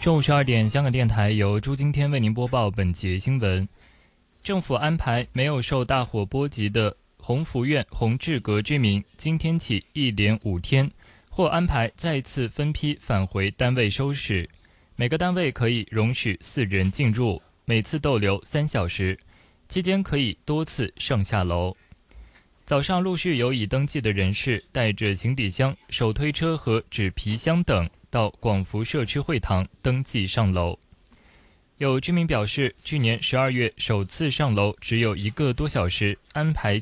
中午12点，香港电台由朱今天为您播报本节新闻。政府安排没有受大火波及的鸿福苑鸿志阁居民，今天起一连5天，或安排再次分批返回单位收拾。每个单位可以容许4人进入，每次逗留3小时，期间可以多次上下楼。早上陆续有已登记的人士带着行李箱、手推车和纸皮箱等到广福社区会堂登记上楼。有居民表示，去年12月首次上楼只有1个多小时，安排